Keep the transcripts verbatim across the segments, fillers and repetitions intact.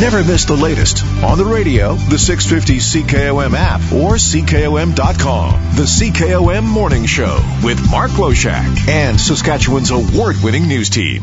Never miss the latest on the radio, the six fifty C K O M app, or C K O M dot com. The C K O M Morning Show with Mark Loshak and Saskatchewan's award-winning news team.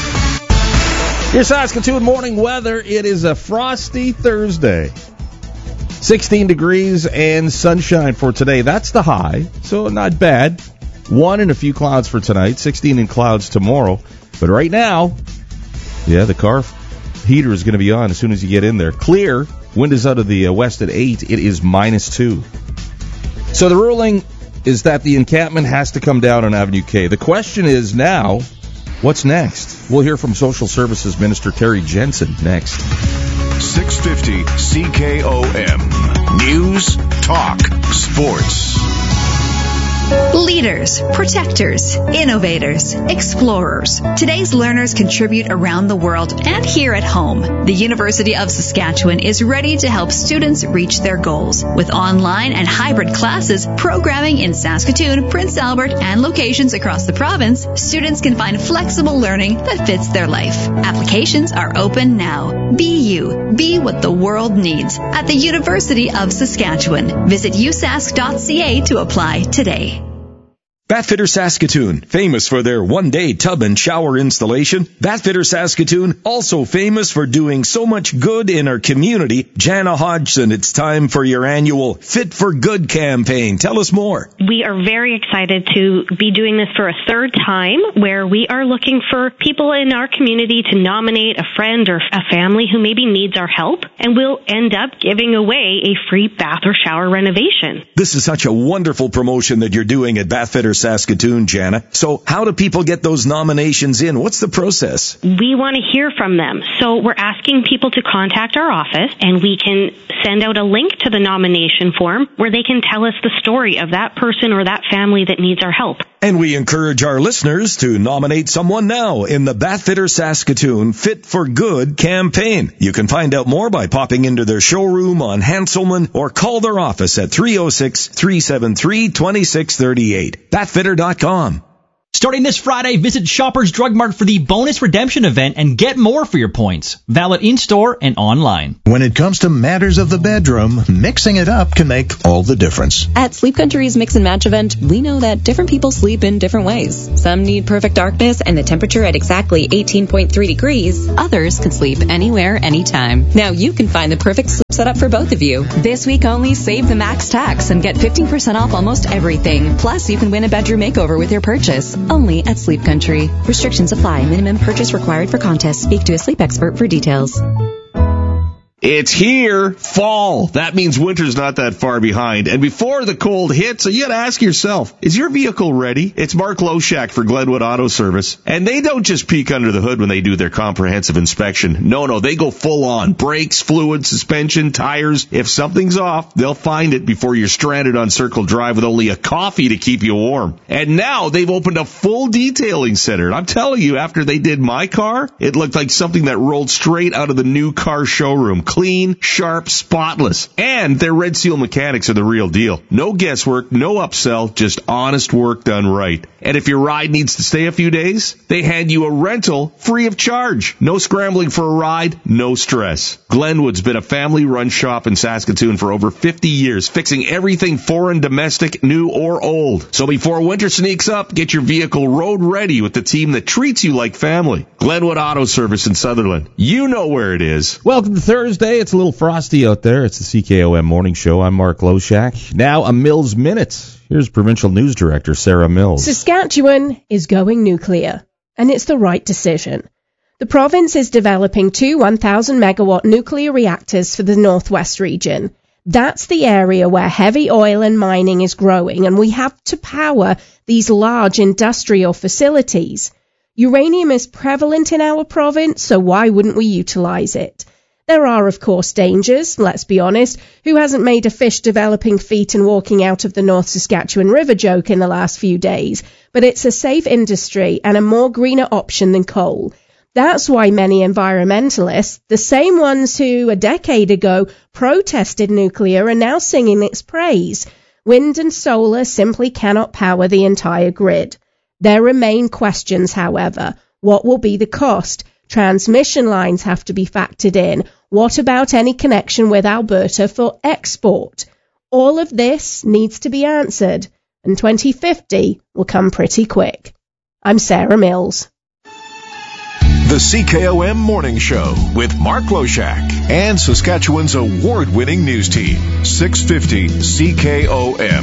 Your Saskatoon morning weather. It is a frosty Thursday. sixteen degrees and sunshine for today. That's the high, so not bad. One and a few clouds for tonight, sixteen in clouds tomorrow. But right now, yeah, the car heater is going to be on as soon as you get in there. Clear. Wind is out of the uh, west at eight. It is minus two. So the ruling is that the encampment has to come down on Avenue K. The question is now, what's next? We'll hear from Social Services Minister Terry Jensen next. six fifty C K O M. News, talk, sports. Leaders, protectors, innovators, explorers. Today's learners contribute around the world and here at home. The University of Saskatchewan is ready to help students reach their goals. With online and hybrid classes, programming in Saskatoon, Prince Albert, and locations across the province, students can find flexible learning that fits their life. Applications are open now. Be you. Be what the world needs at the University of Saskatchewan. Visit u sask dot c a to apply today. Batfitter Saskatoon, famous for their one-day tub and shower installation. Batfitter Saskatoon, also famous for doing so much good in our community. Jana Hodgson, it's time for your annual Fit for Good campaign. Tell us more. We are very excited to be doing this for a third time, where we are looking for people in our community to nominate a friend or a family who maybe needs our help, and we'll end up giving away a free bath or shower renovation. This is such a wonderful promotion that you're doing at Batfitter Saskatoon, Jana. So how do people get those nominations in? What's the process? We want to hear from them. So we're asking people to contact our office, and we can send out a link to the nomination form where they can tell us the story of that person or that family that needs our help. And we encourage our listeners to nominate someone now in the Batfitter Saskatoon Fit for Good campaign. You can find out more by popping into their showroom on Hanselman or call their office at three oh six, three seven three, two six three eight. Batfitter dot com. Starting this Friday, visit Shoppers Drug Mart for the bonus redemption event and get more for your points. Valid in-store and online. When it comes to matters of the bedroom, mixing it up can make all the difference. At Sleep Country's Mix and Match event, we know that different people sleep in different ways. Some need perfect darkness and the temperature at exactly eighteen point three degrees. Others can sleep anywhere, anytime. Now you can find the perfect sleep setup for both of you. This week only, save the max tax and get fifteen percent off almost everything. Plus, you can win a bedroom makeover with your purchase. Only at Sleep Country. Restrictions apply. Minimum purchase required for contest. Speak to a sleep expert for details. It's here, fall. That means winter's not that far behind. And before the cold hits, you gotta ask yourself, is your vehicle ready? It's Mark Loshak for Glenwood Auto Service. And they don't just peek under the hood when they do their comprehensive inspection. No, no, they go full on. Brakes, fluid, suspension, tires. If something's off, they'll find it before you're stranded on Circle Drive with only a coffee to keep you warm. And now they've opened a full detailing center. I'm telling you, after they did my car, it looked like something that rolled straight out of the new car showroom. Clean, sharp, spotless. And their Red Seal mechanics are the real deal. No guesswork, no upsell, just honest work done right. And if your ride needs to stay a few days, they hand you a rental free of charge. No scrambling for a ride, no stress. Glenwood's been a family-run shop in Saskatoon for over fifty years, fixing everything foreign, domestic, new, or old. So before winter sneaks up, get your vehicle road ready with the team that treats you like family. Glenwood Auto Service in Sutherland. You know where it is. Welcome to Thursday. It's a little frosty out there. It's the C K O M Morning Show. I'm Mark Loshak. Now a Mills Minute. Here's Provincial News Director Sarah Mills. Saskatchewan is going nuclear, and it's the right decision. The province is developing two one thousand megawatt nuclear reactors for the Northwest region. That's the area where heavy oil and mining is growing, and we have to power these large industrial facilities. Uranium is prevalent in our province, so why wouldn't we utilize it? There are, of course, dangers, let's be honest. Who hasn't made a fish developing feet and walking out of the North Saskatchewan River joke in the last few days? But it's a safe industry and a more greener option than coal. That's why many environmentalists, the same ones who a decade ago protested nuclear, are now singing its praise. Wind and solar simply cannot power the entire grid. There remain questions, however. What will be the cost? Transmission lines have to be factored in. What about any connection with Alberta for export? All of this needs to be answered, and twenty fifty will come pretty quick. I'm Sarah Mills. The C K O M Morning Show with Mark Loshak and Saskatchewan's award-winning news team, six fifty C K O M.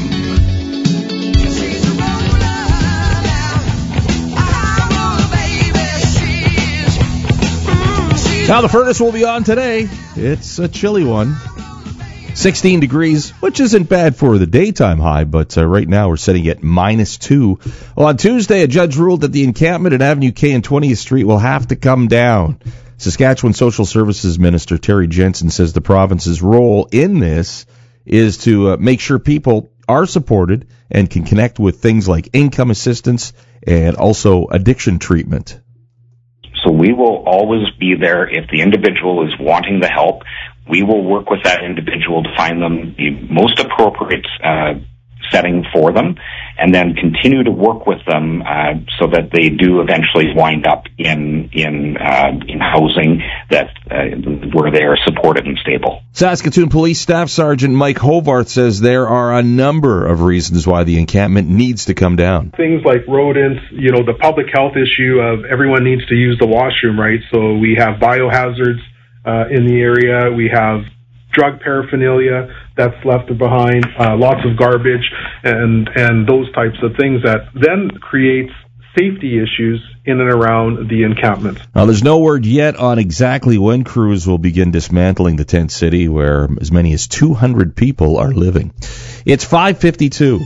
Now the furnace will be on today. It's a chilly one. sixteen degrees, which isn't bad for the daytime high, but uh, right now we're sitting at minus two. Well, on Tuesday, a judge ruled that the encampment at Avenue K and twentieth Street will have to come down. Saskatchewan Social Services Minister Terry Jensen says the province's role in this is to uh, make sure people are supported and can connect with things like income assistance and also addiction treatment. So we will always be there if the individual is wanting the help. We will work with that individual to find them the most appropriate uh, setting for them, and then continue to work with them uh, so that they do eventually wind up in in uh, in housing that uh, where they are supported and stable. Saskatoon Police Staff Sergeant Mike Hovarth says there are a number of reasons why the encampment needs to come down. Things like rodents, you know, the public health issue of everyone needs to use the washroom, right? So we have biohazards uh, in the area. We have drug paraphernalia that's left behind, uh, lots of garbage, and and those types of things that then creates safety issues in and around the encampment. Now, there's no word yet on exactly when crews will begin dismantling the tent city, where as many as two hundred people are living. It's five fifty-two.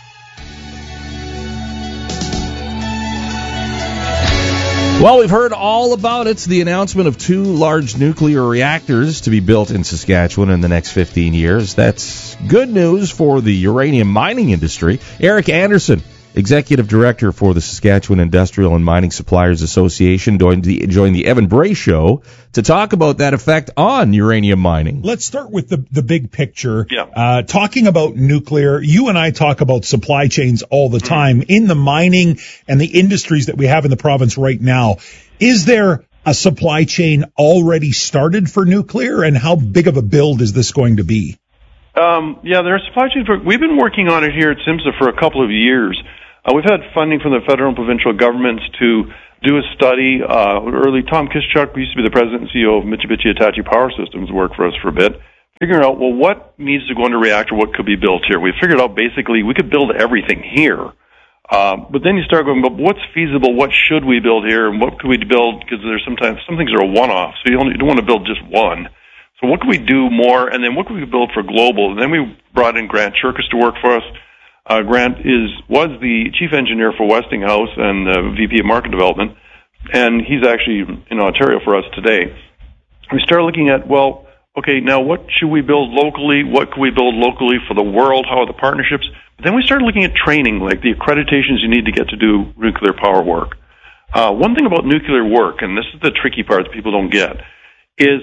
Well, we've heard all about it. The announcement of two large nuclear reactors to be built in Saskatchewan in the next fifteen years. That's good news for the uranium mining industry. Eric Anderson, Executive Director for the Saskatchewan Industrial and Mining Suppliers Association, joined the, joined the Evan Bray Show to talk about that effect on uranium mining. Let's start with the, the big picture. Yeah. Uh, talking about nuclear, you and I talk about supply chains all the time. Mm-hmm. In the mining and the industries that we have in the province right now, is there a supply chain already started for nuclear, and how big of a build is this going to be? Um, yeah, there are supply chains. For, we've been working on it here at SIMSA for a couple of years. Uh, we've had funding from the federal and provincial governments to do a study. Uh, early, Tom Kiszczuk, who used to be the president and C E O of Mitsubishi Hitachi Power Systems, worked for us for a bit, figuring out, well, what needs to go into a reactor, what could be built here. We figured out basically we could build everything here. Um, but then you start going, but what's feasible, what should we build here, and what could we build, because there's sometimes, some things are a one-off, so you, only, you don't want to build just one. So what could we do more, and then what could we build for global? And then we brought in Grant Cherkas to work for us. Uh, Grant is was the chief engineer for Westinghouse and uh, V P of market development, and he's actually in Ontario for us today. We started looking at, well, okay, now what should we build locally? What can we build locally for the world? How are the partnerships? But then we started looking at training, like the accreditations you need to get to do nuclear power work. Uh, one thing about nuclear work, and this is the tricky part that people don't get, is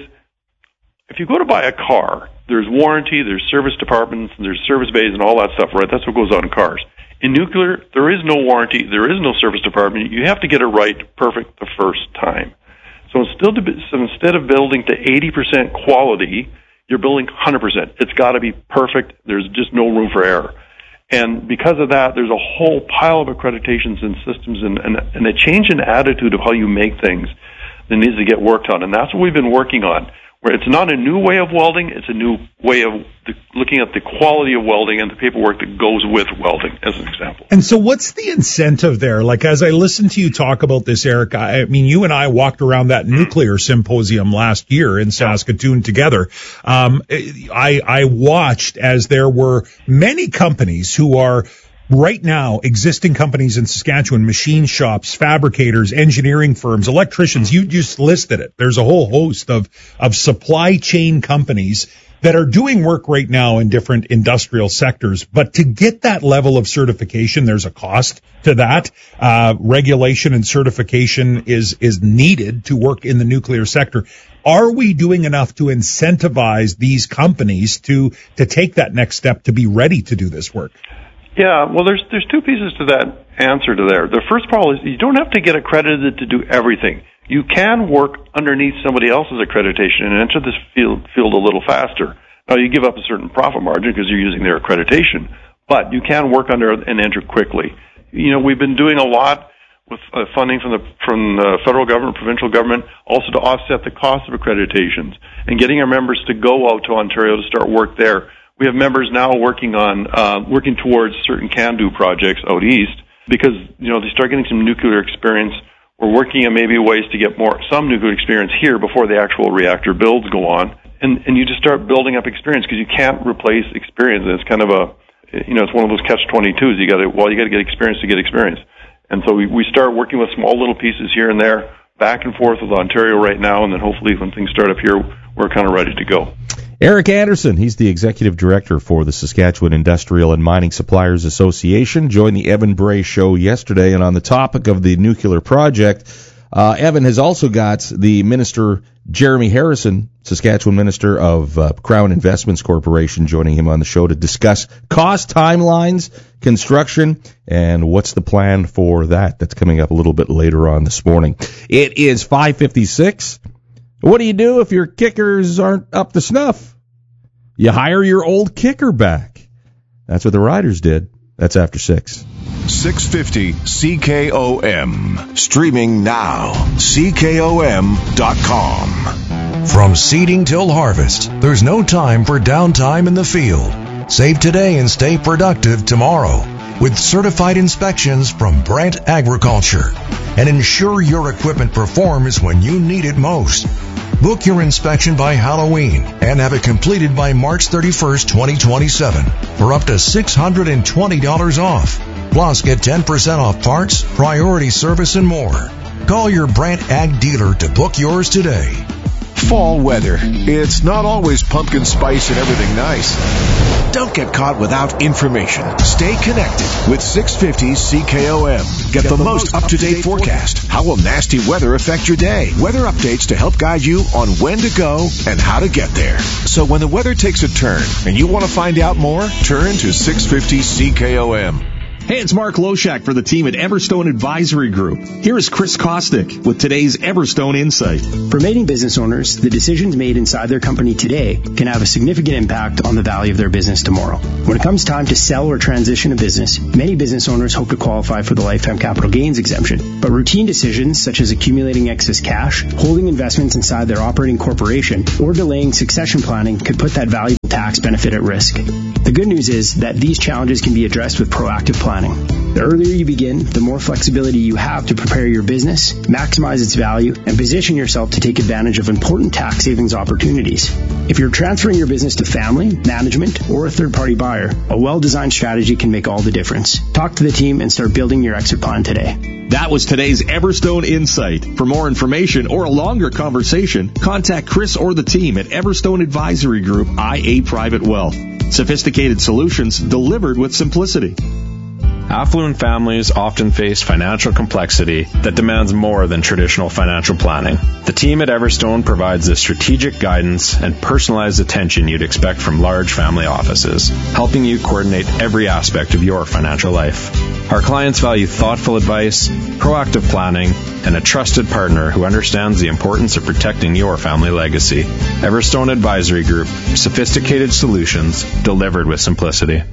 if you go to buy a car, there's warranty, there's service departments, there's service bays and all that stuff, right? That's what goes on in cars. In nuclear, there is no warranty, there is no service department. You have to get it right, perfect, the first time. So instead of, so instead of building to eighty percent quality, you're building one hundred percent. It's got to be perfect. There's just no room for error. And because of that, there's a whole pile of accreditations and systems and, and, and a change in attitude of how you make things that needs to get worked on. And that's what we've been working on. Where it's not a new way of welding, it's a new way of the, looking at the quality of welding and the paperwork that goes with welding, as an example. And so what's the incentive there? Like, as I listened to you talk about this, Eric, I, I mean, you and I walked around that nuclear symposium last year in Saskatoon together. Um, I, I watched as there were many companies who are right now, existing companies in Saskatchewan, machine shops, fabricators, engineering firms, electricians, you just listed it. There's a whole host of, of supply chain companies that are doing work right now in different industrial sectors. But to get that level of certification, there's a cost to that. Uh, regulation and certification is, is needed to work in the nuclear sector. Are we doing enough to incentivize these companies to, to take that next step to be ready to do this work? Yeah, well, there's there's two pieces to that answer to there. The first part is you don't have to get accredited to do everything. you can work underneath somebody else's accreditation and enter this field, field a little faster. Now, you give up a certain profit margin because you're using their accreditation, but you can work under and enter quickly. You know, we've been doing a lot with uh, funding from the from the federal government, provincial government, also to offset the cost of accreditations and getting our members to go out to Ontario to start work there. We have members now working on uh, working towards certain can-do projects out east because, you know, they start getting some nuclear experience. We're working on maybe ways to get more some nuclear experience here before the actual reactor builds go on, and and you just start building up experience because you can't replace experience. And it's kind of a, you know, it's one of those catch twenty-twos. You got to well, you got to get experience to get experience. And so we, we start working with small little pieces here and there, back and forth with Ontario right now, and then hopefully when things start up here, we're kind of ready to go. Eric Anderson, he's the executive director for the Saskatchewan Industrial and Mining Suppliers Association, joined the Evan Bray Show yesterday, and on the topic of the nuclear project, uh, Evan has also got the Minister Jeremy Harrison, Saskatchewan Minister of uh, Crown Investments Corporation, joining him on the show to discuss cost timelines, construction, and what's the plan for that. That's coming up a little bit later on this morning. It is five fifty-six. What do you do if your kickers aren't up to snuff? You hire your old kicker back. That's what the Riders did. That's after six. six fifty C K O M. Streaming now. C K O M dot com. From seeding till harvest, there's no time for downtime in the field. Save today and stay productive tomorrow with certified inspections from Brent Agriculture. And ensure your equipment performs when you need it most. Book your inspection by Halloween and have it completed by March thirty-first, twenty twenty-seven for up to six hundred twenty dollars off. Plus, get ten percent off parts, priority service, and more. Call your Brant Ag dealer to book yours today. Fall weather. It's not always pumpkin spice and everything nice. Don't get caught without information. Stay connected with six fifty C K O M. Get the most up-to-date forecast. How will nasty weather affect your day? Weather updates to help guide you on when to go and how to get there. So when the weather takes a turn and you want to find out more, turn to six fifty C K O M. Hey, it's Mark Loshak for the team at Everstone Advisory Group. Here is Chris Kostick with today's Everstone Insight. For many business owners, the decisions made inside their company today can have a significant impact on the value of their business tomorrow. When it comes time to sell or transition a business, many business owners hope to qualify for the lifetime capital gains exemption. But routine decisions such as accumulating excess cash, holding investments inside their operating corporation, or delaying succession planning could put that valuable tax benefit at risk. The good news is that these challenges can be addressed with proactive planning. The earlier you begin, the more flexibility you have to prepare your business, maximize its value, and position yourself to take advantage of important tax savings opportunities. If you're transferring your business to family, management, or a third-party buyer, a well-designed strategy can make all the difference. Talk to the team and start building your exit plan today. That was today's Everstone Insight. For more information or a longer conversation, contact Chris or the team at Everstone Advisory Group, I A Private Wealth. Sophisticated solutions delivered with simplicity. Affluent families often face financial complexity that demands more than traditional financial planning. The team at Everstone provides the strategic guidance and personalized attention you'd expect from large family offices, helping you coordinate every aspect of your financial life. Our clients value thoughtful advice, proactive planning, and a trusted partner who understands the importance of protecting your family legacy. Everstone Advisory Group, sophisticated solutions delivered with simplicity.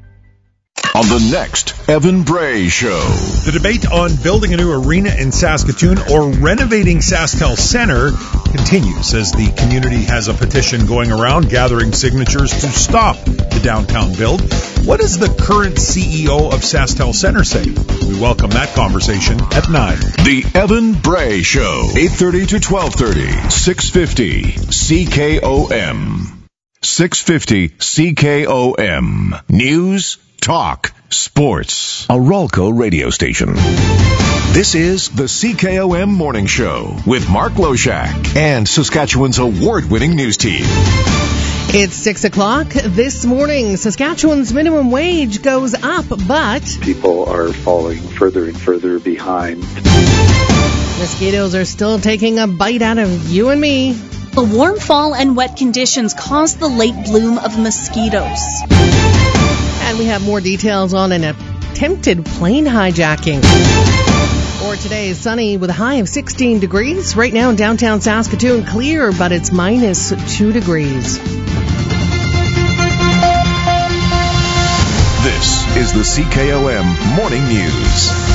On the next Evan Bray Show. The debate on building a new arena in Saskatoon or renovating SaskTel Centre continues as the community has a petition going around gathering signatures to stop the downtown build. What does the current C E O of SaskTel Centre say? We welcome that conversation at nine. The Evan Bray Show, eight thirty to twelve thirty, six fifty C K O M. six fifty C K O M. News, talk, sports. A Ralco radio station. This is the C K O M Morning Show with Mark Loshak and Saskatchewan's award-winning news team. It's six o'clock this morning. Saskatchewan's minimum wage goes up, but people are falling further and further behind. Mosquitoes are still taking a bite out of you and me. The warm fall and wet conditions caused the late bloom of mosquitoes. And we have more details on an attempted plane hijacking. For today, sunny with a high of sixteen degrees. Right now in downtown Saskatoon, clear, but it's minus two degrees. This is the C K O M Morning News.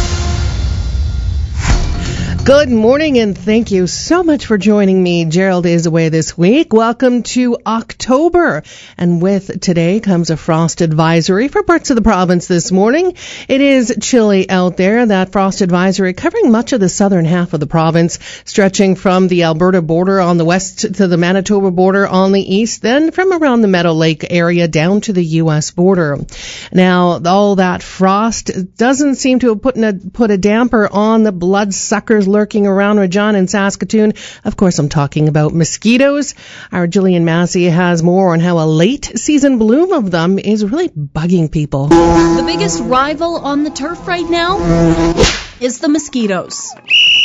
Good morning, and thank you so much for joining me. Gerald is away this week. Welcome to October. And with today comes a frost advisory for parts of the province this morning. It is chilly out there. That frost advisory covering much of the southern half of the province, stretching from the Alberta border on the west to the Manitoba border on the east, then from around the Meadow Lake area down to the U S border. Now, all that frost doesn't seem to have put a, put a damper on the bloodsuckers lurking around Regina and Saskatoon. Of course, I'm talking about mosquitoes. Our Jillian Massey has more on how a late season bloom of them is really bugging people. The biggest rival on the turf right now is the mosquitoes.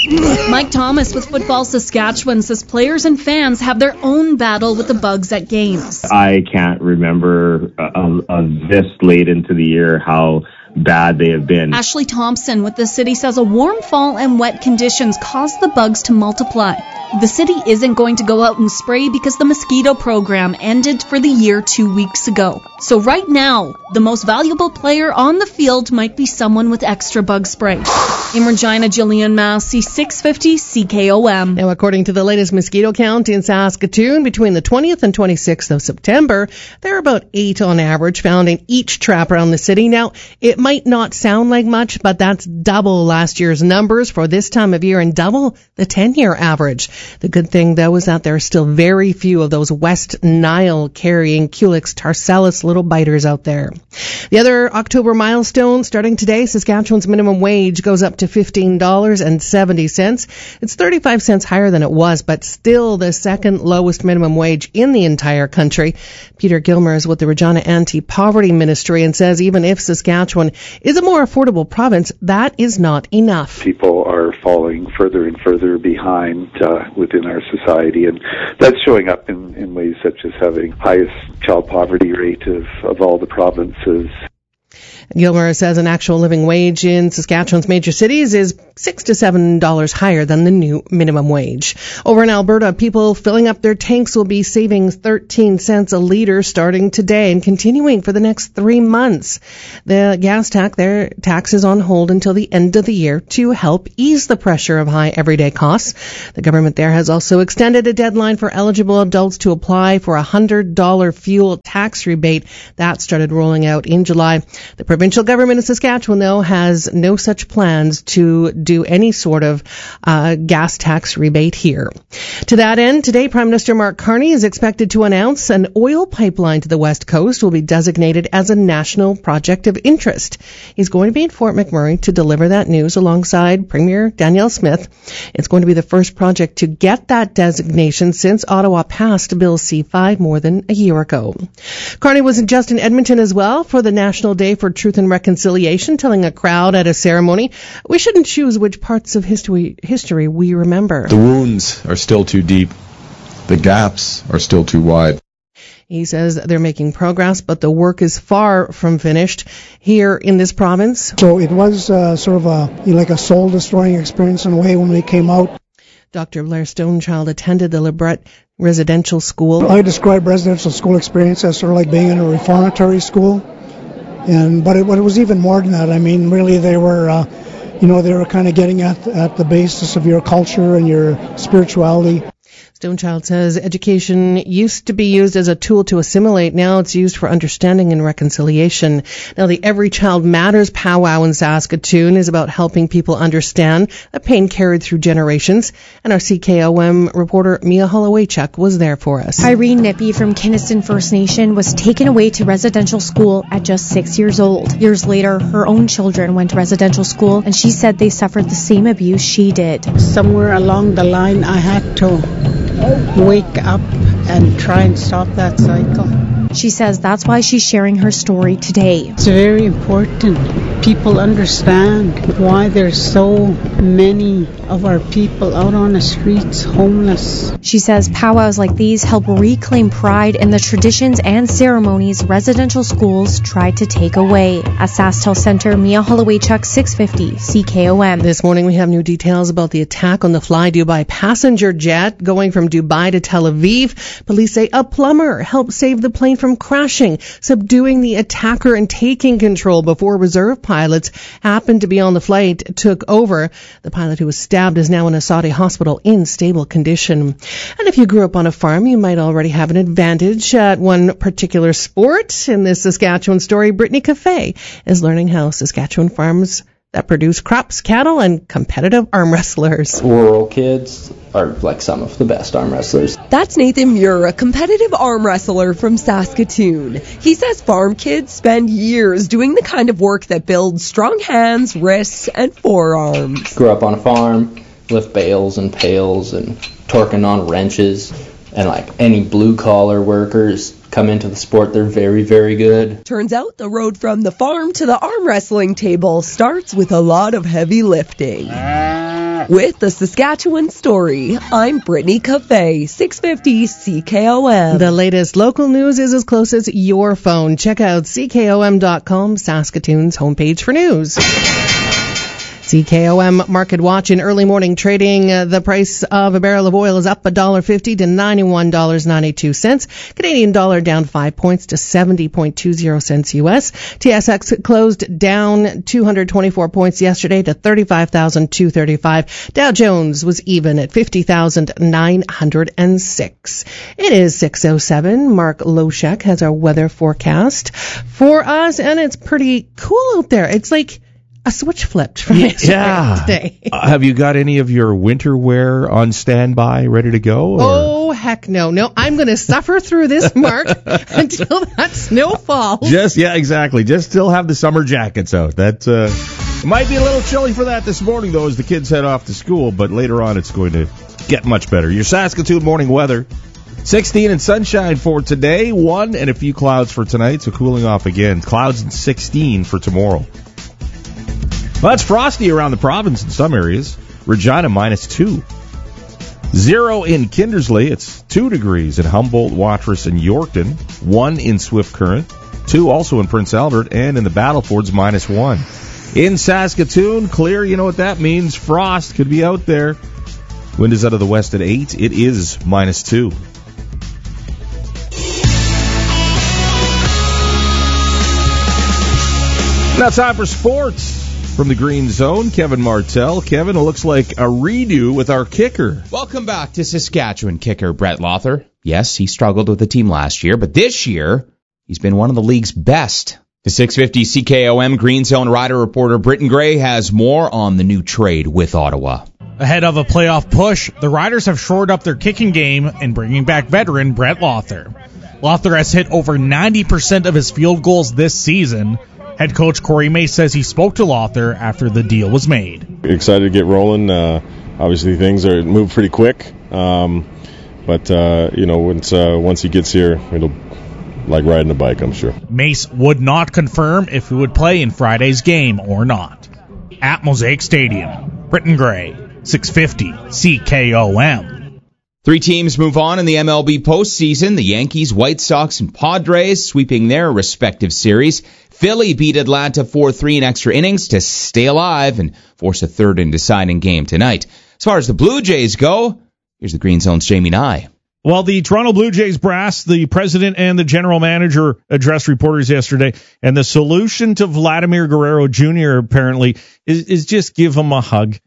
Mike Thomas with Football Saskatchewan says players and fans have their own battle with the bugs at games. I can't remember uh, uh, this late into the year how bad they have been. Ashley Thompson with the city says a warm fall and wet conditions cause the bugs to multiply. The city isn't going to go out and spray because the mosquito program ended for the year two weeks ago. So right now, the most valuable player on the field might be someone with extra bug spray. In Regina, Jillian Massey, six fifty C K O M. Now, according to the latest mosquito count in Saskatoon, between the twentieth and twenty-sixth of September, there are about eight on average found in each trap around the city. Now, it might not sound like much, but that's double last year's numbers for this time of year and double the ten-year average. The good thing, though, is that there are still very few of those West Nile-carrying Culex tarsalis little biters out there. The other October milestone, starting today, Saskatchewan's minimum wage goes up to fifteen dollars and seventy cents. It's thirty-five cents higher than it was, but still the second lowest minimum wage in the entire country. Peter Gilmer is with the Regina Anti-Poverty Ministry and says even if Saskatchewan is a more affordable province, that is not enough. People are falling further and further behind uh, within our society, and that's showing up in, in ways such as having highest child poverty rate of, of all the provinces. Gilmer says an actual living wage in Saskatchewan's major cities is six to seven dollars higher than the new minimum wage. Over in Alberta, people filling up their tanks will be saving thirteen cents a liter starting today and continuing for the next three months. The gas tax, their tax is on hold until the end of the year to help ease the pressure of high everyday costs. The government there has also extended a deadline for eligible adults to apply for a one hundred dollars fuel tax rebate. That started rolling out in July. The provincial government of Saskatchewan, though, has no such plans to do any sort of uh, gas tax rebate here. To that end, today, Prime Minister Mark Carney is expected to announce an oil pipeline to the West Coast will be designated as a national project of interest. He's going to be in Fort McMurray to deliver that news alongside Premier Danielle Smith. It's going to be the first project to get that designation since Ottawa passed Bill C five more than a year ago. Carney was just in Edmonton as well for the National Day for Truth and Reconciliation, telling a crowd at a ceremony, we shouldn't choose which parts of history history we remember. The wounds are still too deep. The gaps are still too wide. He says they're making progress, but the work is far from finished here in this province. So it was uh, sort of a you know, like a soul-destroying experience in a way when we came out. Doctor Blair Stonechild attended the Lebret Residential School. I describe residential school experience as sort of like being in a reformatory school. And but it, but it was even more than that. I mean, really, they were, uh, you know, they were kind of getting at at the basis of your culture and your spirituality. Stonechild says education used to be used as a tool to assimilate. Now it's used for understanding and reconciliation. Now the Every Child Matters powwow in Saskatoon is about helping people understand the pain carried through generations. And our C K O M reporter Mia Hollowaychuk was there for us. Irene Nippy from Kiniston First Nation was taken away to residential school at just six years old. Years later, her own children went to residential school, and she said they suffered the same abuse she did. Somewhere along the line, I had to wake up and try and stop that cycle. She says that's why she's sharing her story today. It's very important people understand why there's so many of our people out on the streets homeless. She says powwows like these help reclaim pride in the traditions and ceremonies residential schools tried to take away. At SaskTel Center, Mia Holloway-Chuck, six fifty C K O M. This morning we have new details about the attack on the Fly Dubai passenger jet going from Dubai to Tel Aviv. Police say a plumber helped save the plane from crashing, subduing the attacker and taking control before reserve pilots happened to be on the flight took over. The pilot who was stabbed is now in a Saudi hospital in stable condition. And if you grew up on a farm, you might already have an advantage at one particular sport. In this Saskatchewan story, Brittany Cafe is learning how Saskatchewan farms that produce crops, cattle, and competitive arm wrestlers. Rural kids are like some of the best arm wrestlers. That's Nathan Muir, a competitive arm wrestler from Saskatoon. He says farm kids spend years doing the kind of work that builds strong hands, wrists, and forearms. Grew up on a farm, lift bales and pails and torquing on wrenches, and like any blue-collar workers come into the sport, they're very, very good. Turns out the road from the farm to the arm wrestling table starts with a lot of heavy lifting. With the Saskatchewan story, I'm Brittany Cafe, six fifty C K O M. The latest local news is as close as your phone. Check out C K O M dot com, Saskatoon's homepage for news. C K O M Market Watch in early morning trading. Uh, the price of a barrel of oil is up one dollar fifty to ninety-one dollars and ninety-two cents. Canadian dollar down five points to seventy point two zero cents U S. T S X closed down two hundred twenty-four points yesterday to thirty-five thousand two hundred thirty-five. Dow Jones was even at fifty thousand nine hundred six. It is six oh seven. Mark Loshek has our weather forecast for us, and it's pretty cool out there. It's like a switch flipped from yesterday yeah. today. uh, have you got any of your winter wear on standby, ready to go? Or? Oh, heck no. No, I'm going to suffer through this, Mark, until that snow falls. Just, yeah, exactly. Just still have the summer jackets out. That uh, might be a little chilly for that this morning, though, as the kids head off to school, but later on it's going to get much better. Your Saskatoon morning weather. sixteen and sunshine for today, one and a few clouds for tonight, so cooling off again. Clouds and sixteen for tomorrow. Well, it's frosty around the province in some areas. Regina minus two. Zero in Kindersley. It's two degrees in Humboldt, Watrous, and Yorkton. One in Swift Current. Two also in Prince Albert. And in the Battlefords, minus one. In Saskatoon, clear. You know what that means. Frost could be out there. Wind is out of the west at eight. It is minus two. Now time for sports. From the Green Zone, Kevin Martell. Kevin, it looks like a redo with our kicker. Welcome back to Saskatchewan kicker Brett Lawther. Yes, he struggled with the team last year, but this year, he's been one of the league's best. The six fifty C K O M Green Zone Rider reporter Britton Gray has more on the new trade with Ottawa. Ahead of a playoff push, the Riders have shored up their kicking game and bringing back veteran Brett Lawther. Lawther has hit over ninety percent of his field goals this season. Head coach Corey Mace says he spoke to Lawther after the deal was made. Excited to get rolling. Uh, obviously, things are move pretty quick, um, but uh, you know, once uh, once he gets here, it'll like riding a bike, I'm sure. Mace would not confirm if he would play in Friday's game or not. At Mosaic Stadium, Britton Gray, six fifty C K O M. Three teams move on in the M L B postseason. The Yankees, White Sox, and Padres sweeping their respective series. Philly beat Atlanta four three in extra innings to stay alive and force a third and deciding game tonight. As far as the Blue Jays go, here's the Green Zone's Jamie Nye. Well, the Toronto Blue Jays brass, the president and the general manager addressed reporters yesterday, and the solution to Vladimir Guerrero Junior apparently is, is just give him a hug.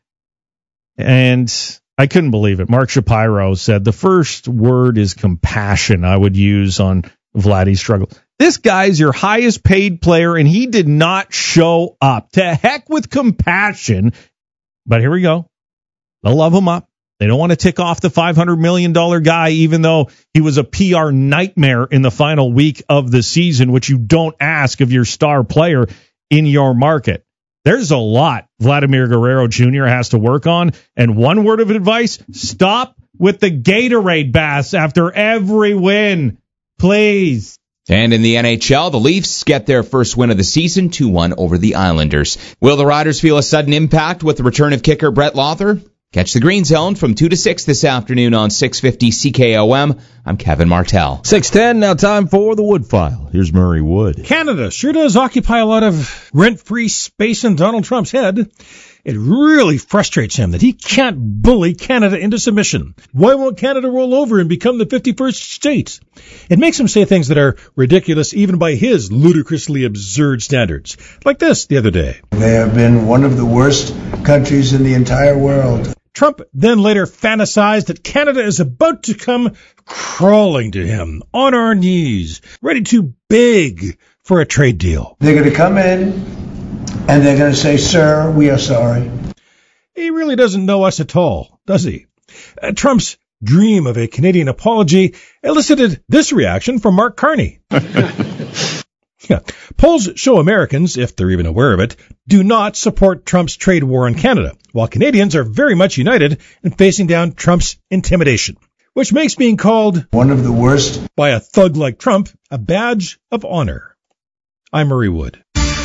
And I couldn't believe it. Mark Shapiro said the first word is compassion I would use on Vladdy's struggle. This guy's your highest paid player, and he did not show up. To heck with compassion. But here we go. They'll love him up. They don't want to tick off the five hundred million dollars guy, even though he was a P R nightmare in the final week of the season, which you don't ask of your star player in your market. There's a lot Vladimir Guerrero Junior has to work on. And one word of advice, stop with the Gatorade baths after every win. Please. And in the N H L, the Leafs get their first win of the season, two one over the Islanders. Will the Riders feel a sudden impact with the return of kicker Brett Lawther? Catch the Green Zone from two to six this afternoon on six fifty C K O M. I'm Kevin Martell. six ten, now time for the Wood File. Here's Murray Wood. Canada sure does occupy a lot of rent-free space in Donald Trump's head. It really frustrates him that he can't bully Canada into submission. Why won't Canada roll over and become the fifty-first state? It makes him say things that are ridiculous even by his ludicrously absurd standards. Like this the other day. They have been one of the worst countries in the entire world. Trump then later fantasized that Canada is about to come crawling to him on our knees, ready to beg for a trade deal. They're going to come in and they're going to say, "Sir, we are sorry." He really doesn't know us at all, does he? Uh, Trump's dream of a Canadian apology elicited this reaction from Mark Carney. Yeah. Polls show Americans, if they're even aware of it, do not support Trump's trade war on Canada, while Canadians are very much united in facing down Trump's intimidation, which makes being called one of the worst by a thug like Trump a badge of honor. I'm Murray Wood.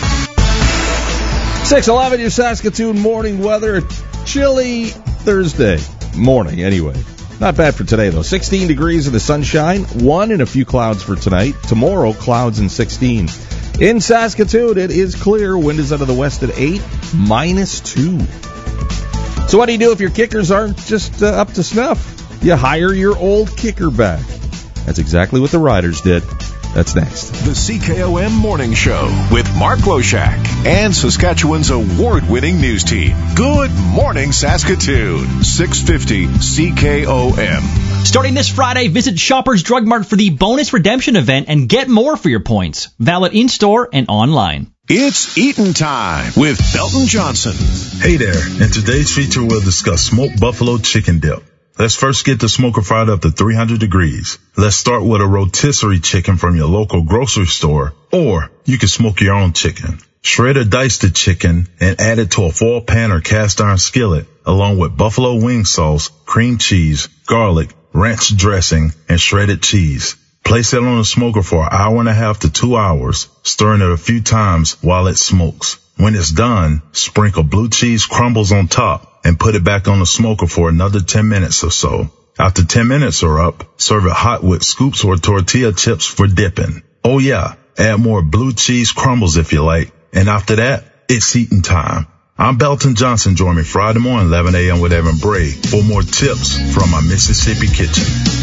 six eleven, your Saskatoon morning weather. Chilly Thursday morning, anyway. Not bad for today, though. sixteen degrees in the sunshine, one and a few clouds for tonight. Tomorrow, clouds and sixteen. In Saskatoon, it is clear. Wind is out of the west at eight, minus two. So what do you do if your kickers aren't just uh, up to snuff? You hire your old kicker back. That's exactly what the Riders did. That's next. The C K O M Morning Show with Mark Loshak and Saskatchewan's award-winning news team. Good morning, Saskatoon. six fifty C K O M. Starting this Friday, visit Shoppers Drug Mart for the bonus redemption event and get more for your points. Valid in-store and online. It's eatin' time with Belton Johnson. Hey there. In today's feature, we'll discuss smoked buffalo chicken dip. Let's first get the smoker fired up to three hundred degrees. Let's start with a rotisserie chicken from your local grocery store, or you can smoke your own chicken. Shred or dice the chicken and add it to a foil pan or cast iron skillet, along with buffalo wing sauce, cream cheese, garlic, ranch dressing, and shredded cheese. Place it on the smoker for an hour and a half to two hours, stirring it a few times while it smokes. When it's done, sprinkle blue cheese crumbles on top and put it back on the smoker for another ten minutes or so. After ten minutes are up, serve it hot with scoops or tortilla chips for dipping. Oh yeah, add more blue cheese crumbles if you like. And after that, it's eating time. I'm Belton Johnson. Join me Friday morning, eleven a.m. with Evan Bray for more tips from my Mississippi kitchen.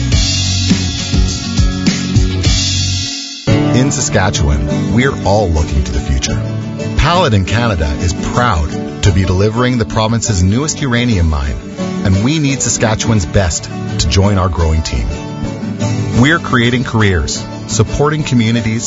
In Saskatchewan, we're all looking to the future. Paladin Canada is proud to be delivering the province's newest uranium mine, and we need Saskatchewan's best to join our growing team. We're creating careers, supporting communities,